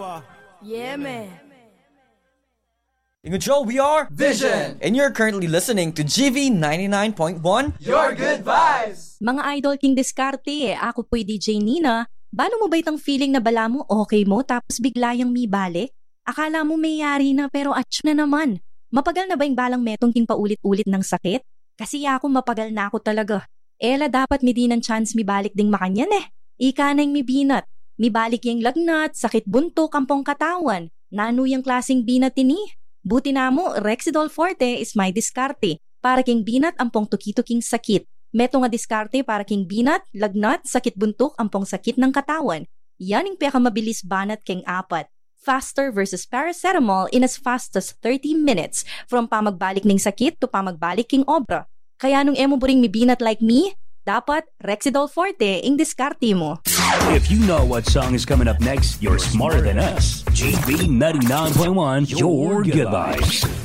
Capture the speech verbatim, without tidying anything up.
Yeah, man. Ingo Joe, we are Vision! and you're currently listening to G V ninety-nine point one. Your good vibes! Mga Idol King Diskarte, ako po'y D J Nina. Bano mo ba itang feeling na bala mo okay mo tapos bigla yung may balik? Akala mo may yari na pero atch na naman. Mapagal na ba yung balang metong king paulit-ulit ng sakit? Kasi ako mapagal na ako talaga. Ela dapat mi di ng chance mi balik ding makanyan eh. Ika na yung mi binat. Mi balik yung lagnat, sakit bunto, kampong katawan. Nano yung klaseng binat ini? Buti na mo, Rexidol Forte is my diskarte. Para king binat ampong tuki-tuking sakit. Meto nga diskarte para king binat, lagnat, sakit buntok, ampong sakit ng katawan. Yan yung pinakamabilis banat king apat. Faster versus paracetamol in as fast as thirty minutes. From pamagbalik ning sakit to pamagbalik king obra. Kaya nung emo buring mi binat like me, dapat Rexidol Forte ing diskarte mo. If you know what song is coming up next, you're smarter than us. G V ninety-nine point one, your good vibes.